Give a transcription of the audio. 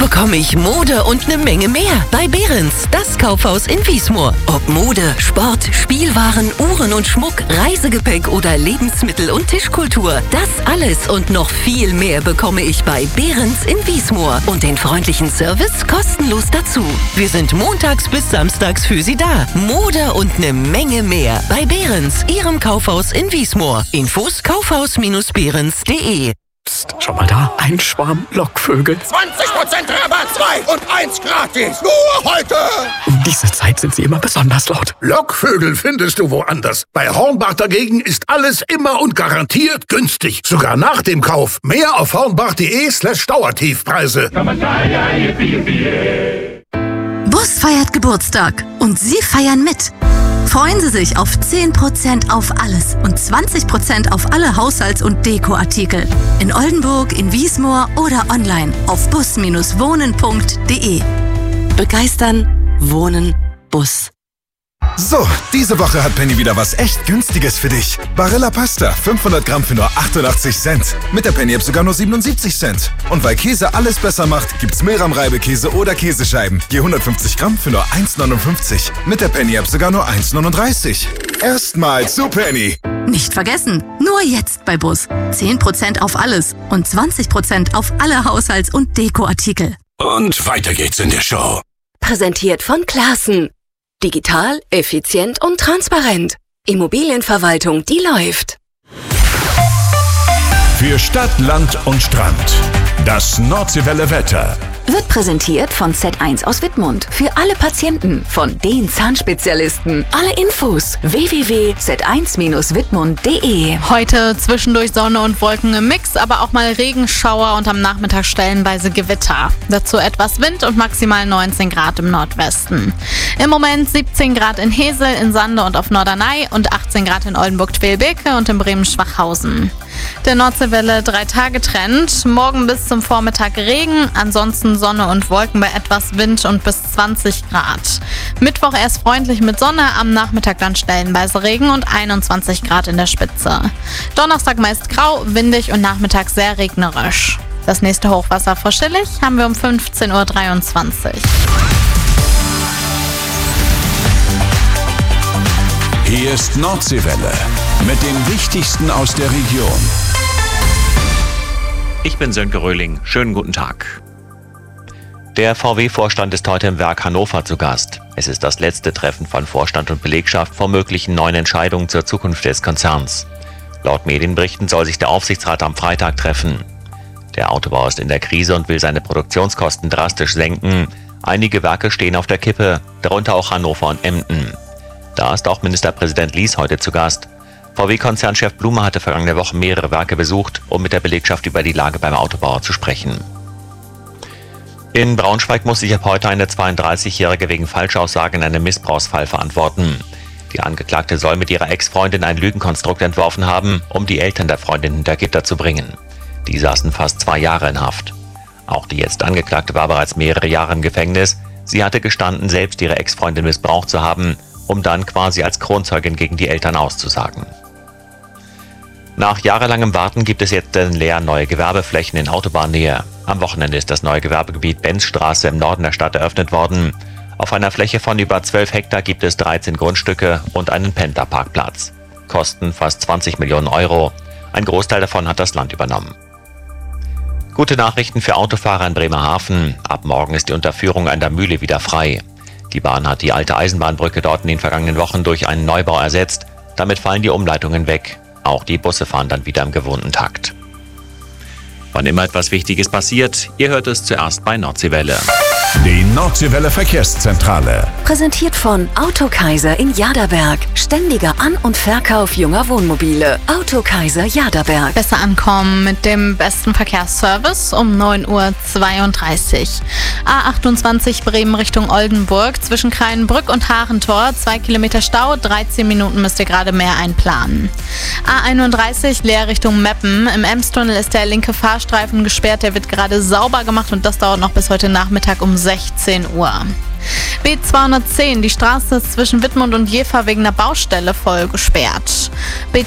bekomme ich Mode und eine Menge mehr bei Behrens, das Kaufhaus in Wiesmoor. Ob Mode, Sport, Spielwaren, Uhren und Schmuck, Reisegepäck oder Lebensmittel und Tischkultur. Das alles und noch viel mehr bekomme ich bei Behrens in Wiesmoor. Und den freundlichen Service kostenlos dazu. Wir sind montags bis samstags für Sie da. Mode und eine Menge mehr bei Behrens, Ihrem Kaufhaus in Wiesmoor. Infos kaufhaus-behrens.de. Psst, schau mal da, ein Schwarm Lockvögel. 20% Rabatt, 2 und 1 gratis. Nur heute. Um diese Zeit sind sie immer besonders laut. Lockvögel findest du woanders. Bei Hornbach dagegen ist alles immer und garantiert günstig. Sogar nach dem Kauf. Mehr auf hornbach.de/Dauertiefpreise. Bus feiert Geburtstag und Sie feiern mit. Freuen Sie sich auf 10% auf alles und 20% auf alle Haushalts- und Dekoartikel. In Oldenburg, in Wiesmoor oder online auf bus-wohnen.de. Begeistern, wohnen, Bus. So, diese Woche hat Penny wieder was echt Günstiges für dich. Barilla Pasta, 500 Gramm für nur 88 Cent. Mit der Penny-App sogar nur 77 Cent. Und weil Käse alles besser macht, gibt's Meram-Reibekäse oder Käsescheiben. Je 150 Gramm für nur 1,59. Mit der Penny-App sogar nur 1,39. Erstmal zu Penny. Nicht vergessen, nur jetzt bei Bus. 10% auf alles und 20% auf alle Haushalts- und Dekoartikel. Und weiter geht's in der Show. Präsentiert von Classen. Digital, effizient und transparent. Immobilienverwaltung, die läuft. Für Stadt, Land und Strand. Das Nordseewelle Wetter. Wird präsentiert von Z1 aus Wittmund. Für alle Patienten, von den Zahnspezialisten. Alle Infos www.z1-wittmund.de. Heute zwischendurch Sonne und Wolken im Mix, aber auch mal Regenschauer und am Nachmittag stellenweise Gewitter. Dazu etwas Wind und maximal 19 Grad im Nordwesten. Im Moment 17 Grad in Hesel, in Sande und auf Norderney und 18 Grad in Oldenburg-Twelbeke und in Bremen-Schwachhausen. Der Nordseewelle 3-Tage-Trend. Morgen bis zum Vormittag Regen, ansonsten Sonne und Wolken bei etwas Wind und bis 20 Grad. Mittwoch erst freundlich mit Sonne, am Nachmittag dann stellenweise Regen und 21 Grad in der Spitze. Donnerstag meist grau, windig und nachmittags sehr regnerisch. Das nächste Hochwasser vor Schillig haben wir um 15:23 Uhr. Hier ist Nordseewelle mit dem Wichtigsten aus der Region. Ich bin Sönke Röhling. Schönen guten Tag. Der VW-Vorstand ist heute im Werk Hannover zu Gast. Es ist das letzte Treffen von Vorstand und Belegschaft vor möglichen neuen Entscheidungen zur Zukunft des Konzerns. Laut Medienberichten soll sich der Aufsichtsrat am Freitag treffen. Der Autobauer ist in der Krise und will seine Produktionskosten drastisch senken. Einige Werke stehen auf der Kippe, darunter auch Hannover und Emden. Da ist auch Ministerpräsident Lies heute zu Gast. VW-Konzernchef Blume hatte vergangene Woche mehrere Werke besucht, um mit der Belegschaft über die Lage beim Autobauer zu sprechen. In Braunschweig muss sich ab heute eine 32-Jährige wegen Falschaussage in einem Missbrauchsfall verantworten. Die Angeklagte soll mit ihrer Ex-Freundin ein Lügenkonstrukt entworfen haben, um die Eltern der Freundin hinter Gitter zu bringen. Die saßen fast 2 Jahre in Haft. Auch die jetzt Angeklagte war bereits mehrere Jahre im Gefängnis. Sie hatte gestanden, selbst ihre Ex-Freundin missbraucht zu haben, um dann quasi als Kronzeugin gegen die Eltern auszusagen. Nach jahrelangem Warten gibt es jetzt in Leer neue Gewerbeflächen in Autobahnnähe. Am Wochenende ist das neue Gewerbegebiet Benzstraße im Norden der Stadt eröffnet worden. Auf einer Fläche von über 12 Hektar gibt es 13 Grundstücke und einen Pendlerparkplatz. Kosten fast 20 Millionen Euro. Ein Großteil davon hat das Land übernommen. Gute Nachrichten für Autofahrer in Bremerhaven. Ab morgen ist die Unterführung an der Mühle wieder frei. Die Bahn hat die alte Eisenbahnbrücke dort in den vergangenen Wochen durch einen Neubau ersetzt. Damit fallen die Umleitungen weg. Auch die Busse fahren dann wieder im gewohnten Takt. Wann immer etwas Wichtiges passiert, ihr hört es zuerst bei Nordseewelle. Die Nordseewelle Verkehrszentrale. Präsentiert von Autokaiser in Jaderberg. Ständiger An- und Verkauf junger Wohnmobile. Autokaiser Jaderberg. Besser ankommen mit dem besten Verkehrsservice um 9:32 Uhr. A28 Bremen Richtung Oldenburg zwischen Kreinbrück und Hachentor. 2 Kilometer Stau, 13 Minuten müsst ihr gerade mehr einplanen. A31 Leer Richtung Meppen. Im Emstunnel ist der linke Fahrstreifen gesperrt. Der wird gerade sauber gemacht und das dauert noch bis heute Nachmittag um 16 Uhr. B210, die Straße zwischen Wittmund und Jever wegen einer Baustelle voll gesperrt.